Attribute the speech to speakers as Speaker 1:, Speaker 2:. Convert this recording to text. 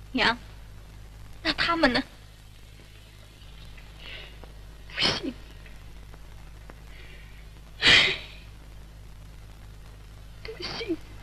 Speaker 1: 娘，那他们呢？
Speaker 2: 不行，不行。